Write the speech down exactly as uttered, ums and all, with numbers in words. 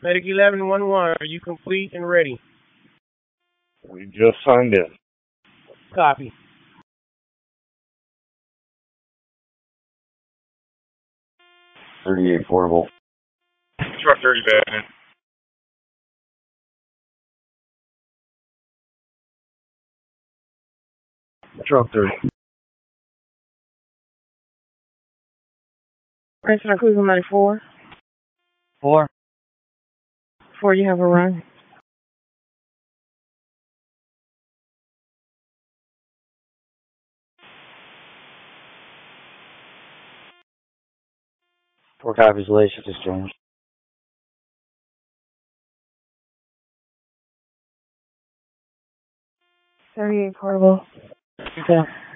Medic eleven one one, are you complete and ready? We just signed in. Copy. thirty-eight portable. Truck thirty bad. Truck thirty. Princeton Cruiser ninety-four. Four. Four, you have a run. Four copies, Lacia discharge. thirty-eight portable. Okay.